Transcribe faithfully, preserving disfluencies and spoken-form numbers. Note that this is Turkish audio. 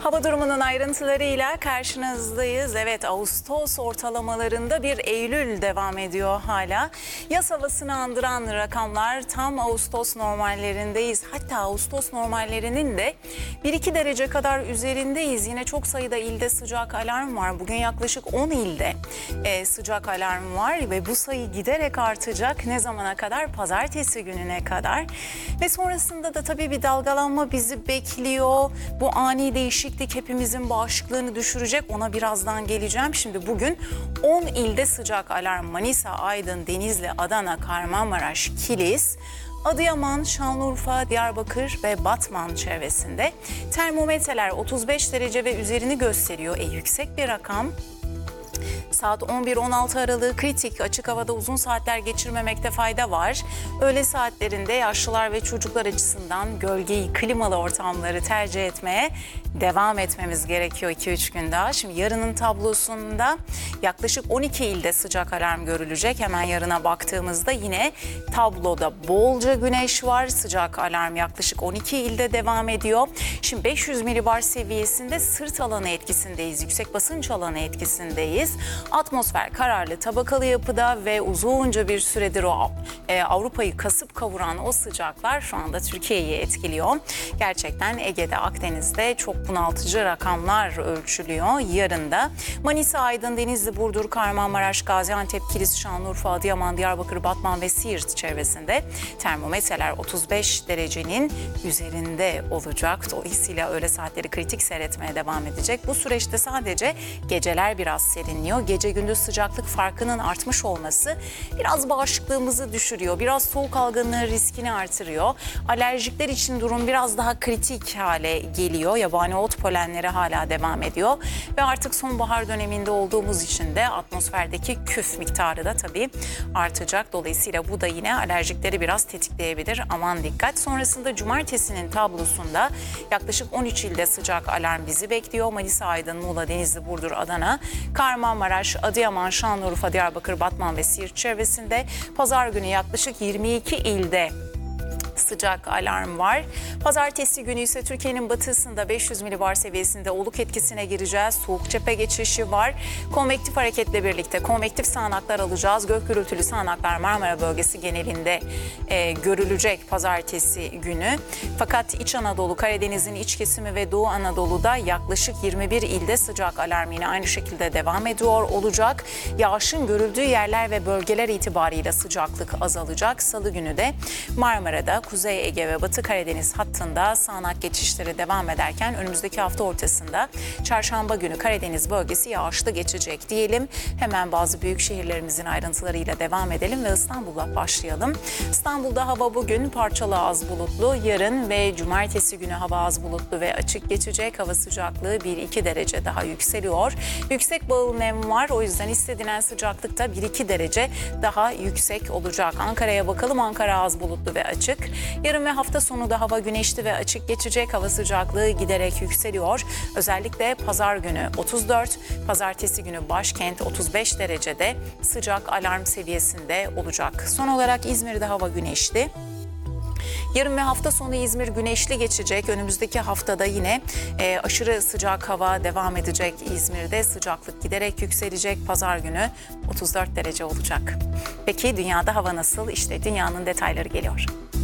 Hava durumunun ayrıntılarıyla karşınızdayız. Evet, Ağustos ortalamalarında bir Eylül devam ediyor hala. Yaz havasını andıran rakamlar, tam Ağustos normallerindeyiz. Hatta Ağustos normallerinin de bir iki derece kadar üzerindeyiz. Yine çok sayıda ilde sıcak alarm var. Bugün yaklaşık on ilde e, sıcak alarm var ve bu sayı giderek artacak. Ne zamana kadar? Pazartesi gününe kadar. Ve sonrasında da tabii bir dalgalanma bizi bekliyor. Bu ani değişiklik hepimizin bağışıklığını düşürecek. Ona birazdan geleceğim. Şimdi bugün on ilde sıcak alarm. Manisa, Aydın, Denizli, Adana, Kahramanmaraş, Kilis, Adıyaman, Şanlıurfa, Diyarbakır ve Batman çevresinde. Termometreler otuz beş derece ve üzerini gösteriyor. E, yüksek bir rakam. Saat on bir on altı aralığı kritik. Açık havada uzun saatler geçirmemekte fayda var. Öğle saatlerinde yaşlılar ve çocuklar açısından gölgeyi, klimalı ortamları tercih etmeye devam etmemiz gerekiyor iki üç gün daha. Şimdi yarının tablosunda yaklaşık on iki ilde sıcak alarm görülecek. Hemen yarına baktığımızda yine tabloda bolca güneş var. Sıcak alarm yaklaşık on iki ilde devam ediyor. Şimdi beş yüz milibar seviyesinde sırt alanı etkisindeyiz. Yüksek basınç alanı etkisindeyiz. Atmosfer kararlı, tabakalı yapıda ve uzunca bir süredir o e, Avrupa'yı kasıp kavuran o sıcaklar şu anda Türkiye'yi etkiliyor. Gerçekten Ege'de, Akdeniz'de çok bunaltıcı rakamlar ölçülüyor. Yarın da Manisa, Aydın, Denizli, Burdur, Kahramanmaraş, Gaziantep, Kilis, Şanlıurfa, Adıyaman, Diyarbakır, Batman ve Siirt çevresinde termometreler otuz beş derecenin üzerinde olacak. Dolayısıyla öğle saatleri kritik seyretmeye devam edecek. Bu süreçte sadece geceler biraz serinliyor. Gece gündüz sıcaklık farkının artmış olması biraz bağışıklığımızı düşürüyor. Biraz soğuk algınlığı riskini artırıyor. Alerjikler için durum biraz daha kritik hale geliyor. Yabani ot polenleri hala devam ediyor. Ve artık sonbahar döneminde olduğumuz için de atmosferdeki küf miktarı da tabii artacak. Dolayısıyla bu da yine alerjikleri biraz tetikleyebilir. Aman dikkat. Sonrasında cumartesinin tablosunda yaklaşık on üç ilde sıcak alarm bizi bekliyor. Manisa, Aydın, Muğla, Denizli, Burdur, Adana, Kahramanmaraş, Adıyaman, Şanlıurfa, Diyarbakır, Batman ve Siirt çevresinde. Pazar günü yaklaşık yirmi iki ilde sıcak alarm var. Pazartesi günü ise Türkiye'nin batısında beş yüz milibar seviyesinde oluk etkisine gireceğiz. Soğuk cephe geçişi var. Konvektif hareketle birlikte konvektif sağanaklar alacağız. Gök gürültülü sağanaklar Marmara bölgesi genelinde e, görülecek pazartesi günü. Fakat İç Anadolu, Karadeniz'in iç kesimi ve Doğu Anadolu'da yaklaşık yirmi bir ilde sıcak alarm yine aynı şekilde devam ediyor olacak. Yağışın görüldüğü yerler ve bölgeler itibariyle sıcaklık azalacak. Salı günü de Marmara'da, Kuzey Ege ve Batı Karadeniz hattında sağanak geçişleri devam ederken önümüzdeki hafta ortasında çarşamba günü Karadeniz bölgesi yağışlı geçecek diyelim. Hemen bazı büyük şehirlerimizin ayrıntılarıyla devam edelim ve İstanbul'la başlayalım. İstanbul'da hava bugün parçalı az bulutlu, yarın ve cumartesi günü hava az bulutlu ve açık geçecek. Hava sıcaklığı bir iki derece daha yükseliyor. Yüksek bağıl nem var, o yüzden istediğiniz sıcaklıkta bir iki derece daha yüksek olacak. Ankara'ya bakalım. Ankara az bulutlu ve açık. Yarın ve hafta sonu da hava güneşli ve açık geçecek. Hava sıcaklığı giderek yükseliyor. Özellikle pazar günü otuz dört, pazartesi günü başkent otuz beş derecede sıcak alarm seviyesinde olacak. Son olarak İzmir'de hava güneşli. Yarın ve hafta sonu İzmir güneşli geçecek. Önümüzdeki haftada yine e, aşırı sıcak hava devam edecek İzmir'de. Sıcaklık giderek yükselecek. Pazar günü otuz dört derece olacak. Peki dünyada hava nasıl? İşte dünyanın detayları geliyor.